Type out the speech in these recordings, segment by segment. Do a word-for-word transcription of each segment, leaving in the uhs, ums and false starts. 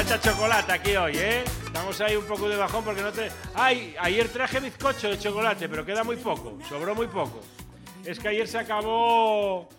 mucha chocolate aquí hoy, ¿eh? Estamos ahí un poco de bajón porque no te... Ay, ayer traje bizcocho de chocolate, pero queda muy poco, sobró muy poco. Es que ayer se acabó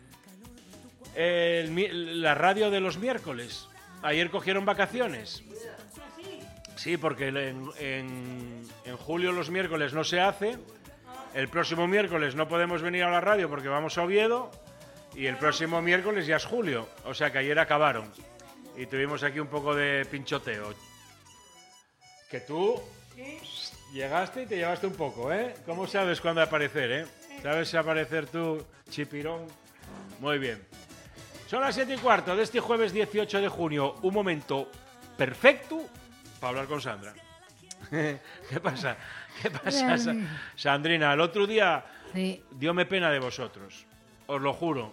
el, la radio de los miércoles. Ayer cogieron vacaciones. Sí, porque en, en, en julio los miércoles no se hace. El próximo miércoles no podemos venir a la radio porque vamos a Oviedo. Y el próximo miércoles ya es julio. O sea que ayer acabaron. Y tuvimos aquí un poco de pinchoteo. Que tú ¿Sí? llegaste y te llevaste un poco, ¿eh? ¿Cómo sabes cuándo aparecer, eh? ¿Sabes aparecer tú, chipirón? Muy bien. Son las siete y cuarto de este jueves dieciocho de junio. Un momento perfecto para hablar con Sandra. ¿Qué pasa? ¿Qué pasa, Sa Sandrina? El otro día sí. diome pena de vosotros. Os lo juro.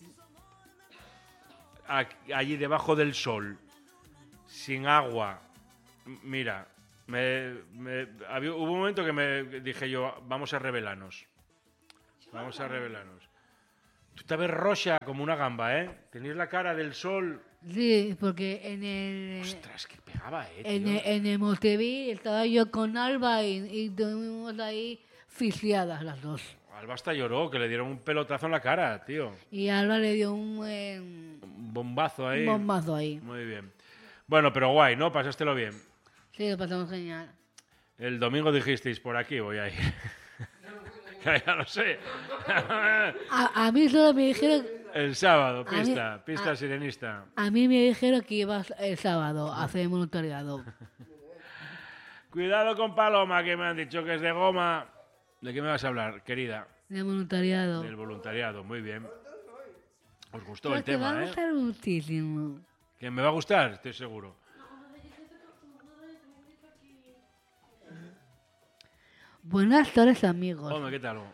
Allí debajo del sol, sin agua. Mira, me, me, había, hubo un momento que me dije yo, vamos a rebelarnos. Vamos a rebelarnos. Tú te ves roja como una gamba, ¿eh? Tenéis la cara del sol. Sí, porque en el... Ostras, que pegaba, ¿eh? En el, en el Monteví estaba yo con Alba y, y estuvimos ahí fisiadas las dos. Alba hasta lloró, que le dieron un pelotazo en la cara, tío. Y Alba le dio un... Eh, un bombazo ahí. Un bombazo ahí. Muy bien. Bueno, pero guay, ¿no? Pasástelo bien. Sí, lo pasamos genial. El domingo dijisteis, por aquí voy a ir. Ya lo sé. a, a mí solo me dijeron... El sábado, pista, mí, pista a, sirenista. A mí me dijeron que ibas el sábado a hacer voluntariado. Cuidado con Paloma, que me han dicho que es de goma. ¿De qué me vas a hablar, querida? De voluntariado. Del voluntariado, muy bien. Os gustó Pero el te tema, va a ¿eh? gustar muchísimo. Que me va a gustar, estoy seguro. Buenas tardes, amigos. Hombre, ¿qué tal?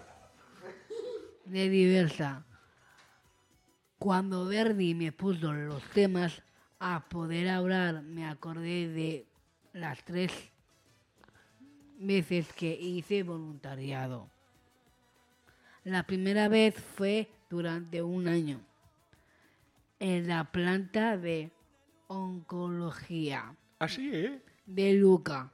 De Diversa. Cuando Verdi me puso los temas a poder hablar, me acordé de las tres veces que hice voluntariado. La primera vez fue durante un año en la planta de oncología. ¿Ah, sí, eh? De Luca.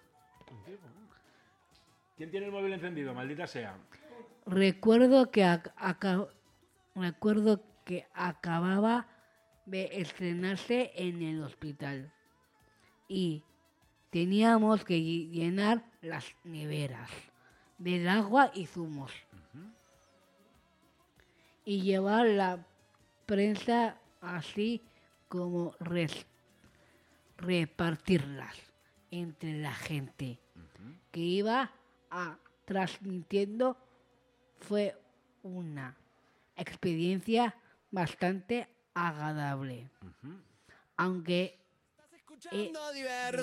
¿Quién tiene el móvil encendido? Maldita sea. Recuerdo que, ac recuerdo que acababa de estrenarse en el hospital y teníamos que llenar las neveras del agua y zumos. Uh-huh. Y llevar la prensa así como res repartirlas entre la gente uh-huh. que iba a transmitiendo. Fue una experiencia bastante agradable. Uh-huh. Aunque he